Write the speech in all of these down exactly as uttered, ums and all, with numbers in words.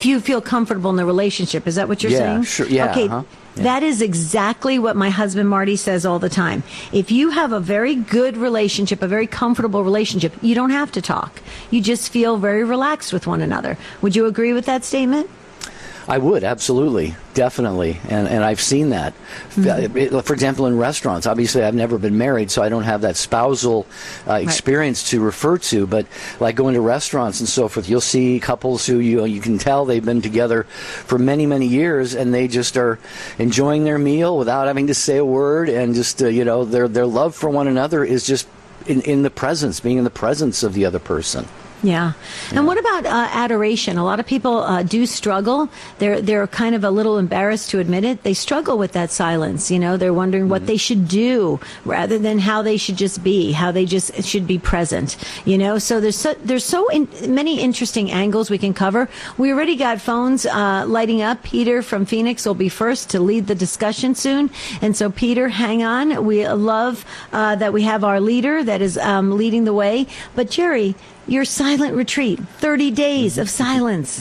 you feel comfortable in the relationship. Is that what you're yeah, saying? Sure, yeah, okay. uh-huh. Yeah. That is exactly what my husband Marty says all the time. If you have a very good relationship, a very comfortable relationship, you don't have to talk. You just feel very relaxed with one another. Would you agree with that statement? I would, absolutely, definitely, and and I've seen that. Mm-hmm. For example, in restaurants, obviously I've never been married, so I don't have that spousal uh, experience right. to refer to, but like going to restaurants and so forth, you'll see couples who you you can tell they've been together for many, many years, and they just are enjoying their meal without having to say a word, and just, uh, you know, their, their love for one another is just in, in the presence, being in the presence of the other person. Yeah. And yeah. what about uh, adoration? A lot of people uh, do struggle. They're they're kind of a little embarrassed to admit it. They struggle with that silence. You know, they're wondering mm-hmm. what they should do rather than how they should just be, how they just should be present. You know, so there's so, there's so in, many interesting angles we can cover. We already got phones uh, lighting up. Peter from Phoenix will be first to lead the discussion soon. And so, Peter, hang on. We love uh, that we have our leader that is um, leading the way. But, Jerry, your silent retreat, thirty days of silence.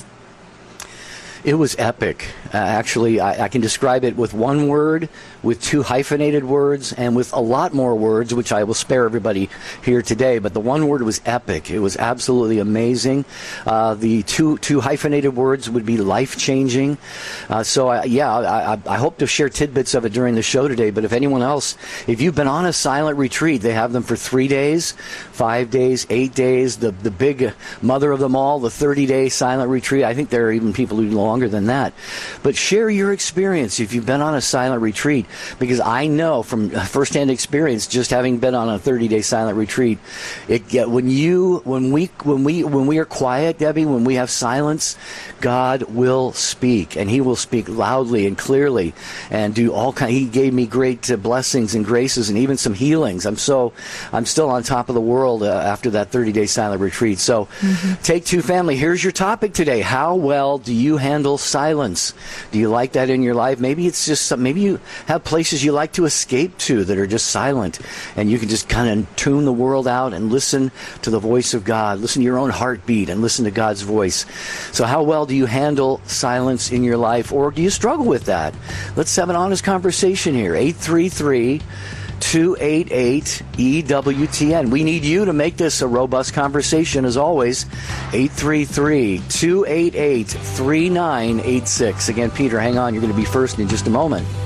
It was epic. Uh, actually, I, I can describe it with one word, with two hyphenated words, and with a lot more words, which I will spare everybody here today. But the one word was epic. It was absolutely amazing. Uh, the two two hyphenated words would be life-changing. Uh, so, I, yeah, I, I hope to share tidbits of it during the show today. But if anyone else, if you've been on a silent retreat, they have them for three days, five days, eight days. The, the big mother of them all, the thirty-day silent retreat. I think there are even people who do longer than that. But share your experience if you've been on a silent retreat, because I know from firsthand experience, just having been on a thirty-day silent retreat, it get, when you when we when we when we are quiet, Debbie, when we have silence, God will speak, and He will speak loudly and clearly, and do all kind. He gave me great uh, blessings and graces, and even some healings. I'm so I'm still on top of the world uh, after that thirty-day silent retreat. So, mm-hmm. Take Two family. Here's your topic today: how well do you handle silence? Do you like that in your life? Maybe it's just some, maybe you have places you like to escape to that are just silent, and you can just kind of tune the world out and listen to the voice of God, listen to your own heartbeat, and listen to God's voice. So how well do you handle silence in your life, or do you struggle with that? Let's have an honest conversation here. eight three three, two eight eight, E W T N. We need you to make this a robust conversation, as always. eight three three, two eight eight, three nine eight six. Again, Peter, hang on. You're going to be first in just a moment.